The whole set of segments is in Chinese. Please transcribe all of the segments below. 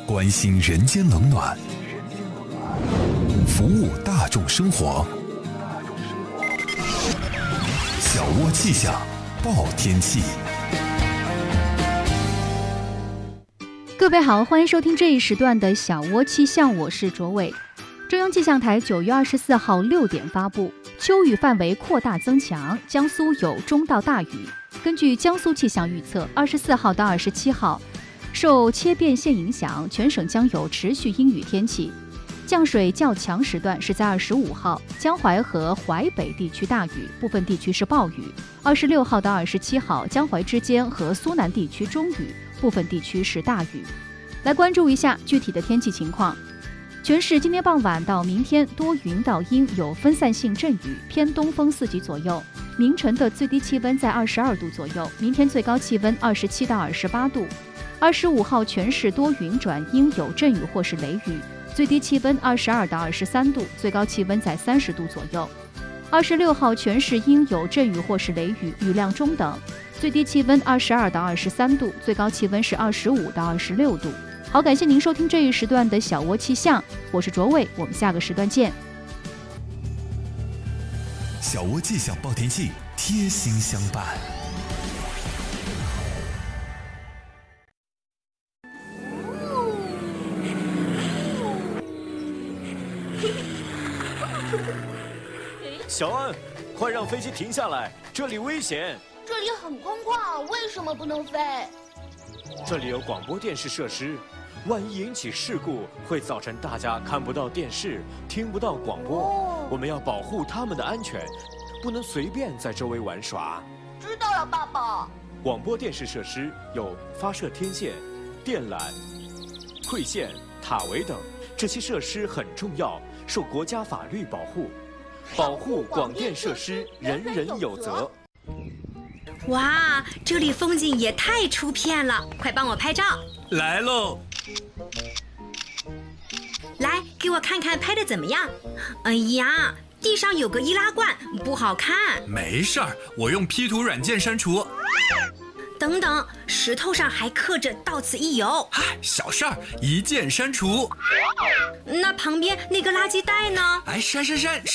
关心人间冷暖，服务大众生活。小窝气象报天气。 各位好，欢迎收听这一时段的小窝气象，我是卓伟。中央气象台9月24号6点发布，秋雨范围扩大增强，江苏有中到大雨。根据江苏气象预测，24号到27号，受切变线影响，全省将有持续阴雨天气。降水较强时段是在25号，江淮和淮北地区大雨，部分地区是暴雨。26号到27号，江淮之间和苏南地区中雨，部分地区是大雨。来关注一下具体的天气情况。全市今天傍晚到明天多云到阴，有分散性阵雨，偏东风4级左右。明晨的最低气温在22度左右，明天最高气温27到28度。25号全市多云转阴，有阵雨或是雷雨，最低气温22到23度，最高气温在30度左右。26号全市阴有阵雨或是雷雨，雨量中等，最低气温22到23度，最高气温是25到26度。好，感谢您收听这一时段的小窝气象，我是卓伟，我们下个时段见。 小窝气象报天气，贴心相伴。 小安，快让飞机停下来，这里危险。 这里很空旷，为什么不能飞？ 这里有广播电视设施，万一引起事故，会造成大家看不到电视，听不到广播。我们要保护他们的安全，不能随便在周围玩耍。 知道了，爸爸。 广播电视设施有发射天线、电缆、馈线、塔围等，这些设施很重要，受国家法律保护。保护广电设施，人人有责。 哇，这里风景也太出片了，快帮我拍照。 来喽！ 来，给我看看拍的怎么样？哎呀，地上有个易拉罐，不好看。 没事儿，我用 P 图软件删除。 等等，石头上还刻着到此一游。 嗨，小事儿，一键删除。 那旁边那个垃圾袋呢？ 哎，删！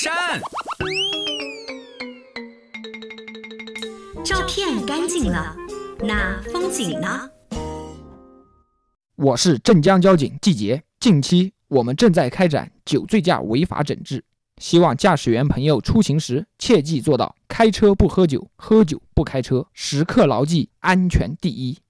照片干净了，那风景呢？ 我是镇江交警季杰，近期我们正在开展酒醉驾违法整治，希望驾驶员朋友出行时切记做到开车不喝酒，喝酒不开车，时刻牢记安全第一。